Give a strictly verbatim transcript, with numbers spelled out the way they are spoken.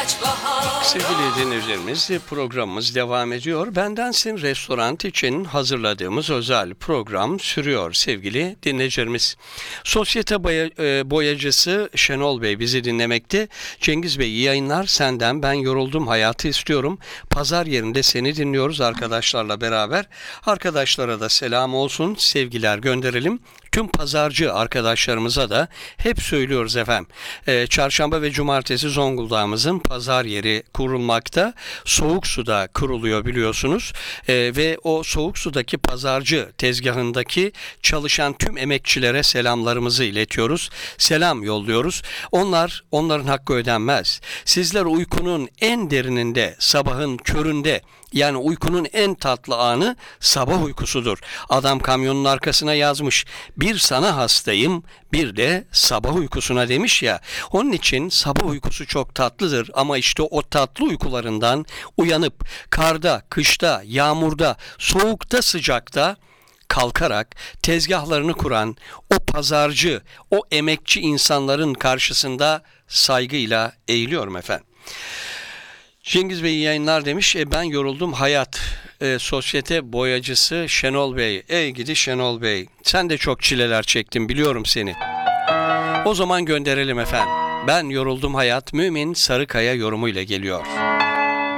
Sevgili dinleyicilerimiz, programımız devam ediyor. Bendensin restoran için hazırladığımız özel program sürüyor sevgili dinleyicilerimiz. Sosyete boya, e, boyacısı Şenol Bey bizi dinlemekte. Cengiz Bey iyi yayınlar, senden ben yoruldum hayatı istiyorum. Pazar yerinde seni dinliyoruz arkadaşlarla beraber. Arkadaşlara da selam olsun, sevgiler gönderelim. Tüm pazarcı arkadaşlarımıza da hep söylüyoruz efendim. E, çarşamba ve cumartesi Zonguldak'ımızın pazar yeri kurulmakta. Soğuk suda kuruluyor biliyorsunuz. E, ve o soğuk sudaki pazarcı tezgahındaki çalışan tüm emekçilere selamlarımızı iletiyoruz. Selam yolluyoruz. Onlar, onların hakkı ödenmez. Sizler uykunun en derininde, sabahın köründe, yani uykunun en tatlı anı sabah uykusudur. Adam kamyonun arkasına yazmış, bir sana hastayım, bir de sabah uykusuna demiş ya. Onun için sabah uykusu çok tatlıdır ama işte o tatlı uykularından uyanıp karda, kışta, yağmurda, soğukta, sıcakta kalkarak tezgahlarını kuran o pazarcı, o emekçi insanların karşısında saygıyla eğiliyorum efendim. Cengiz Bey iyi yayınlar demiş. E, ben yoruldum hayat. E, sosyete boyacısı Şenol Bey. Ey gidi Şenol Bey. Sen de çok çileler çektin, biliyorum seni. O zaman gönderelim efendim. Ben yoruldum hayat, Mümin Sarıkaya yorumuyla geliyor.